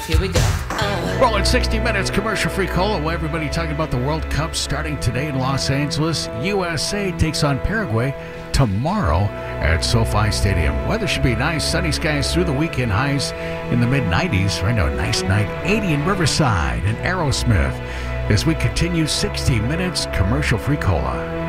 Here we go. Rolling 60 minutes, commercial-free cola. Well, everybody talking about the World Cup starting today in Los Angeles. USA takes on Paraguay tomorrow at SoFi Stadium. Weather should be nice. Sunny skies through the weekend. Highs in the mid-90s. Right now, a nice night. 80 in Riverside and Aerosmith. As we continue 60 minutes, commercial-free cola.